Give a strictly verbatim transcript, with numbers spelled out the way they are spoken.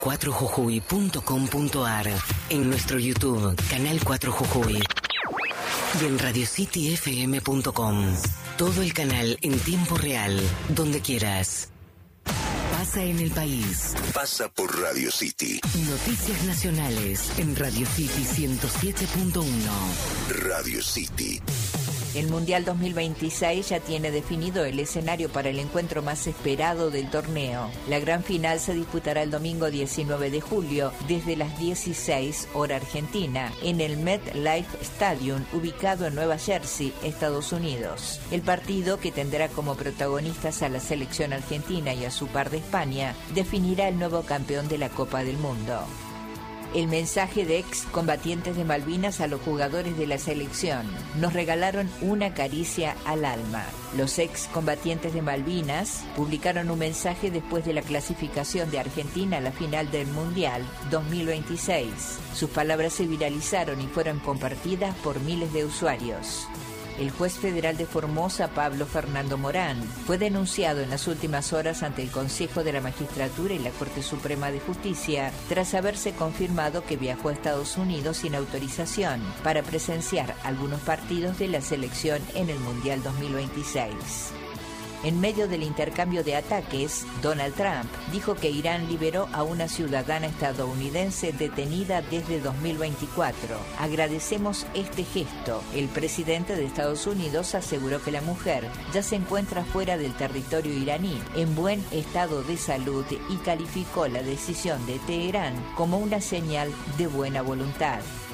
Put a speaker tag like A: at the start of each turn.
A: cuatro jujuy punto com punto ar, en nuestro YouTube, Canal cuatro Jujuy, y en radio city f m punto com. Todo el canal en tiempo real, donde quieras. Pasa en el país.
B: Pasa por Radio City.
A: Noticias nacionales en Radio City ciento siete punto uno.
B: Radio City.
C: El Mundial dos mil veintiséis ya tiene definido el escenario para el encuentro más esperado del torneo. La gran final se disputará el domingo diecinueve de julio desde las dieciséis hora argentina en el MetLife Stadium ubicado en Nueva Jersey, Estados Unidos. El partido, que tendrá como protagonistas a la selección argentina y a su par de España, definirá el nuevo campeón de la Copa del Mundo. El mensaje de excombatientes de Malvinas a los jugadores de la selección. Nos regalaron una caricia al alma. Los excombatientes de Malvinas publicaron un mensaje después de la clasificación de Argentina a la final del Mundial dos mil veintiséis. Sus palabras se viralizaron y fueron compartidas por miles de usuarios. El juez federal de Formosa, Pablo Fernando Morán, fue denunciado en las últimas horas ante el Consejo de la Magistratura y la Corte Suprema de Justicia tras haberse confirmado que viajó a Estados Unidos sin autorización para presenciar algunos partidos de la selección en el Mundial dos mil veintiséis. En medio del intercambio de ataques, Donald Trump dijo que Irán liberó a una ciudadana estadounidense detenida desde dos mil veinticuatro. Agradecemos este gesto. El presidente de Estados Unidos aseguró que la mujer ya se encuentra fuera del territorio iraní, en buen estado de salud, y calificó la decisión de Teherán como una señal de buena voluntad.